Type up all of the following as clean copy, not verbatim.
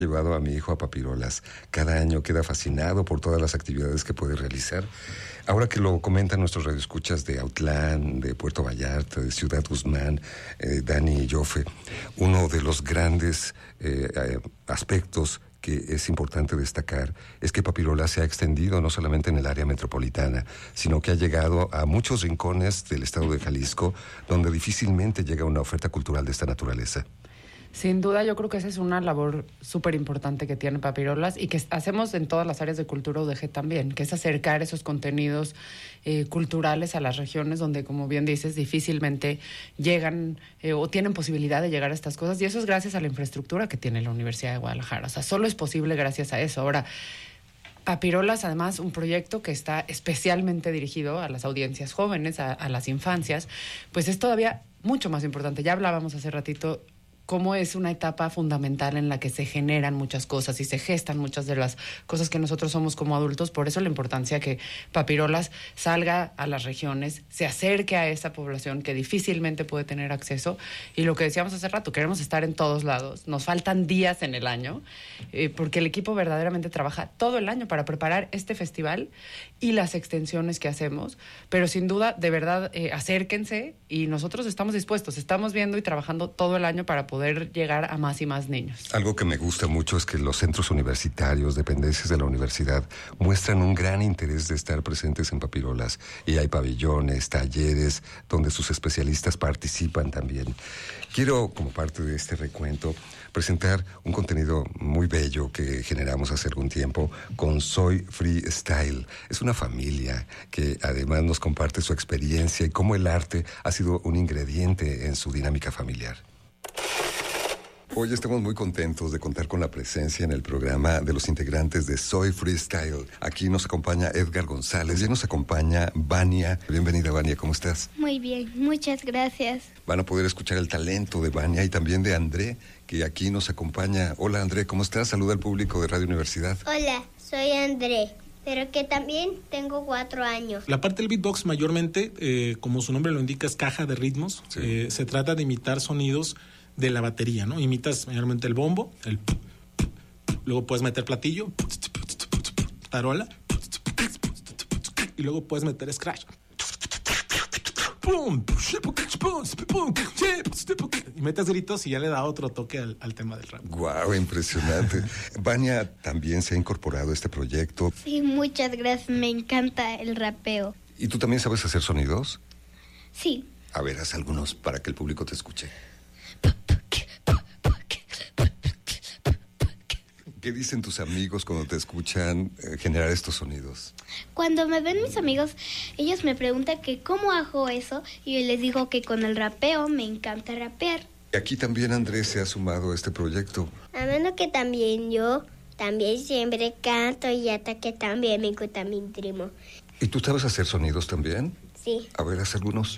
Llevado a mi hijo a Papirolas. Cada año queda fascinado por todas las actividades que puede realizar. Ahora que lo comentan nuestros radioescuchas de Autlán, de Puerto Vallarta, de Ciudad Guzmán, Dani y Jofe, uno de los grandes aspectos que es importante destacar es que Papirolas se ha extendido no solamente en el área metropolitana, sino que ha llegado a muchos rincones del estado de Jalisco, donde difícilmente llega una oferta cultural de esta naturaleza. Sin duda, yo creo que esa es una labor súper importante que tiene Papirolas y que hacemos en todas las áreas de cultura UDG también, que es acercar esos contenidos culturales a las regiones donde, como bien dices, difícilmente llegan o tienen posibilidad de llegar a estas cosas. Y eso es gracias a la infraestructura que tiene la Universidad de Guadalajara. O sea, solo es posible gracias a eso. Ahora, Papirolas, además, un proyecto que está especialmente dirigido a las audiencias jóvenes, a las infancias, pues es todavía mucho más importante. Ya hablábamos hace ratito cómo es una etapa fundamental en la que se generan muchas cosas y se gestan muchas de las cosas que nosotros somos como adultos. Por eso la importancia que Papirolas salga a las regiones, se acerque a esa población que difícilmente puede tener acceso. Y lo que decíamos hace rato, queremos estar en todos lados. Nos faltan días en el año, porque el equipo verdaderamente trabaja todo el año para preparar este festival y las extensiones que hacemos. Pero sin duda, de verdad, acérquense y nosotros estamos dispuestos. Estamos viendo y trabajando todo el año para poder llegar a más y más niños. Algo que me gusta mucho es que los centros universitarios, dependencias de la universidad, muestran un gran interés de estar presentes en Papirolas. Y hay pabellones, talleres, donde sus especialistas participan también. Quiero, como parte de este recuento, presentar un contenido muy bello que generamos hace algún tiempo con Soy Freestyle. Es una familia que además nos comparte su experiencia y cómo el arte ha sido un ingrediente en su dinámica familiar. Hoy estamos muy contentos de contar con la presencia en el programa de los integrantes de Soy Freestyle. Aquí nos acompaña Edgar González y nos acompaña Vania. Bienvenida, Vania, ¿cómo estás? Muy bien, muchas gracias. Van a poder escuchar el talento de Vania y también de André, que aquí nos acompaña. Hola, André, ¿cómo estás? Saluda al público de Radio Universidad. Hola, soy André, pero que también tengo 4 años. La parte del beatbox mayormente, como su nombre lo indica, es caja de ritmos. Sí. Se trata de imitar sonidos de la batería, ¿no? Imitas mayormente el bombo, luego puedes meter platillo, tarola, y luego puedes meter scratch. Y metes gritos y ya le da otro toque al tema del rap. ¡Guau! Impresionante. Vania también se ha incorporado a este proyecto. Sí, muchas gracias. Me encanta el rapeo. ¿Y tú también sabes hacer sonidos? Sí. A ver, haz algunos para que el público te escuche. ¿Qué dicen tus amigos cuando te escuchan generar estos sonidos? Cuando me ven mis amigos, ellos me preguntan que cómo hago eso y yo les digo que con el rapeo me encanta rapear. Y aquí también Andrés se ha sumado a este proyecto. A menos que también yo siempre canto y hasta que también me gusta mi ritmo. ¿Y tú sabes hacer sonidos también? Sí. A ver, haz algunos.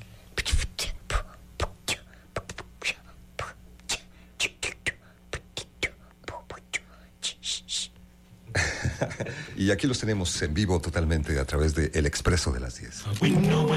Y aquí los tenemos en vivo totalmente a través de El Expreso de las 10.